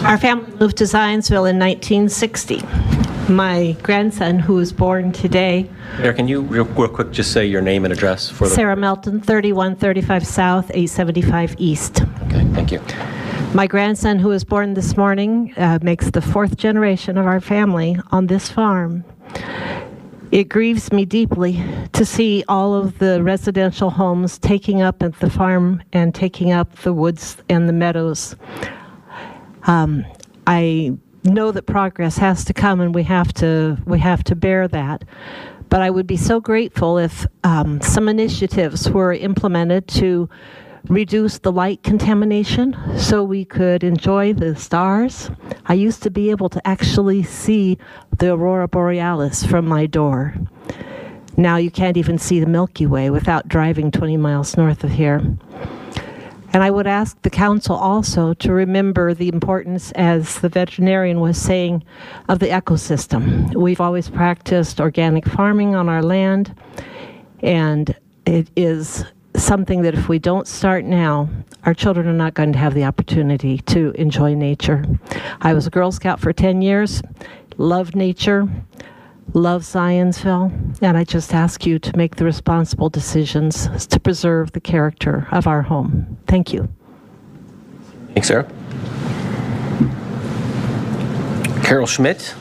Our family moved to Zionsville in 1960. My grandson, who was born today, Mayor, can you real quick just say your name and address for the... Sarah Melton, 3135 South, 875 East. Okay, thank you. My grandson, who was born this morning, makes the fourth generation of our family on this farm. It grieves me deeply to see all of the residential homes taking up at the farm and taking up the woods and the meadows. I know that progress has to come, and we have to bear that. But I would be so grateful if some initiatives were implemented to reduce the light contamination so we could enjoy the stars. I used to be able to actually see the aurora borealis from my door. Now you can't even see the Milky Way without driving 20 miles north of here. And I would ask the council also to remember the importance, as the veterinarian was saying, of the ecosystem. We've always practiced organic farming on our land, and it is something that if we don't start now, our children are not going to have the opportunity to enjoy nature. I was a Girl Scout for 10 years, loved nature, love Zionsville, and I just ask you to make the responsible decisions to preserve the character of our home. Thank you. Thanks, Sarah. Carol Schmidt.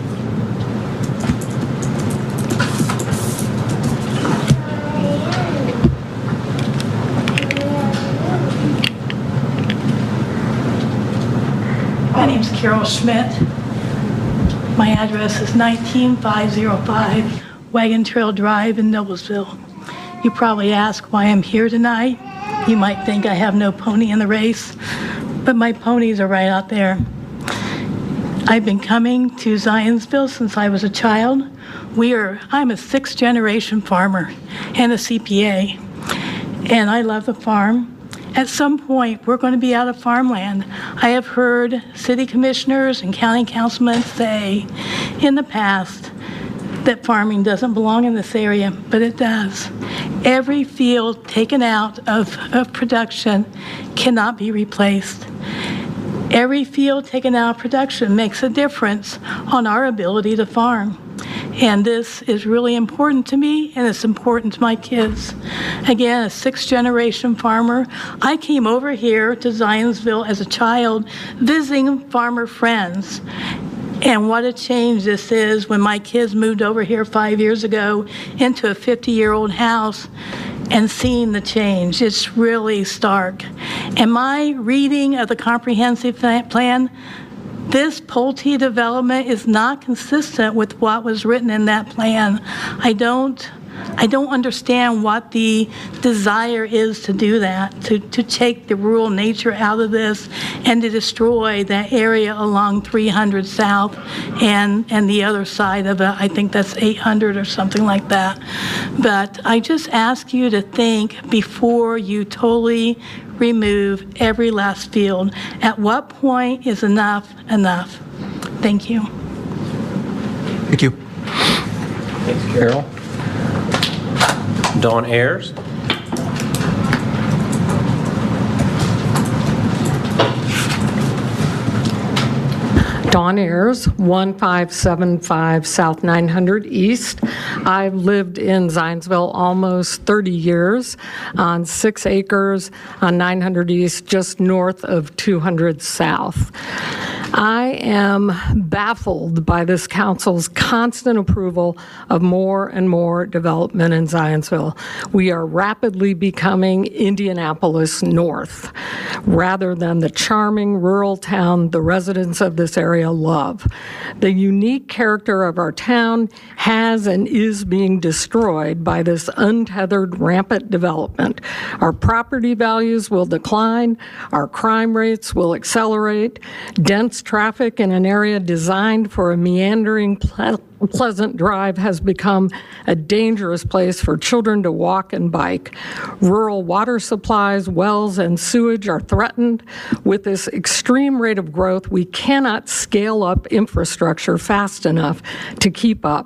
My name's Carol Schmidt. My address is 19505 Wagon Trail Drive in Noblesville. You probably ask why I'm here tonight. You might think I have no pony in the race, but my ponies are right out there. I've been coming to Zionsville since I was a child. I'm a sixth-generation farmer and a CPA, and I love the farm. At some point, we're going to be out of farmland. I have heard city commissioners and county councilmen say in the past that farming doesn't belong in this area, but it does. Every field taken out of production cannot be replaced. Every field taken out of production makes a difference on our ability to farm. And this is really important to me, and it's important to my kids. Again, a sixth-generation farmer. I came over here to Zionsville as a child visiting farmer friends. And what a change this is when my kids moved over here 5 years ago into a 50-year-old house and seeing the change. It's really stark. And my reading of the comprehensive plan, this Pulte development is not consistent with what was written in that plan. I don't understand what the desire is to do that, to take the rural nature out of this and to destroy that area along 300 South and the other side of it. I think that's 800 or something like that. But I just ask you to think before you totally remove every last field. At what point is enough enough? Thank you. Thank you. Thanks, Carol. Dawn Ayers. Dawn Ayers, 1575 South 900 East. I've lived in Zionsville almost 30 years on 6 acres on 900 East, just north of 200 South. I am baffled by this council's constant approval of more and more development in Zionsville. We are rapidly becoming Indianapolis North, rather than the charming rural town the residents of this area love. The unique character of our town has and is being destroyed by this untethered, rampant development. Our property values will decline, our crime rates will accelerate, dense traffic in an area designed for a meandering, Pleasant Drive has become a dangerous place for children to walk and bike. Rural water supplies, wells, and sewage are threatened. With this extreme rate of growth, we cannot scale up infrastructure fast enough to keep up.